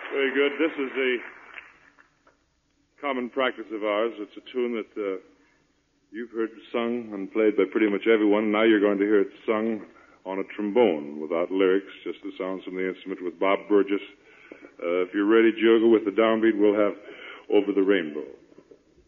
Very good. This is a common practice of ours. It's a tune that you've heard sung and played by pretty much everyone. Now you're going to hear it sung on a trombone without lyrics, just the sounds from the instrument with Bob Burgess. If you're ready, Diogo, with the downbeat, we'll have Over the Rainbow.